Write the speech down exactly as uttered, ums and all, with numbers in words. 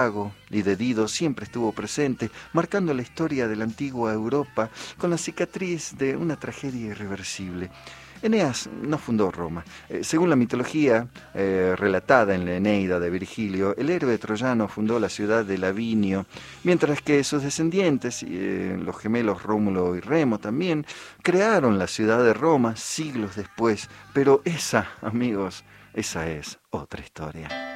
y de Dido siempre estuvo presente, marcando la historia de la antigua Europa con la cicatriz de una tragedia irreversible. Eneas no fundó Roma. Eh, según la mitología eh, relatada en la Eneida de Virgilio, el héroe troyano fundó la ciudad de Lavinio, mientras que sus descendientes, eh, los gemelos Rómulo y Remo también, crearon la ciudad de Roma siglos después. Pero esa, amigos, esa es otra historia.